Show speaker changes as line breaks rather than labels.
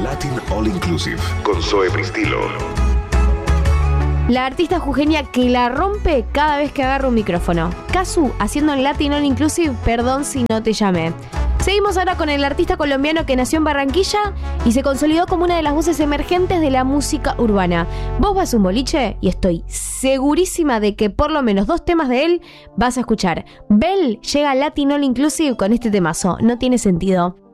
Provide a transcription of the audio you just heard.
Latin All Inclusive con Zoe Pristilo.
La artista jujeña que la rompe cada vez que agarra un micrófono. Cazzu haciendo en Latin All Inclusive Perdón si no te llamé. Seguimos ahora con el artista colombiano que nació en Barranquilla y se consolidó como una de las voces emergentes de la música urbana. Vos vas a un boliche y estoy segurísima de que por lo menos 2 temas de él vas a escuchar. Bell llega a Latin All Inclusive con este temazo, No tiene sentido.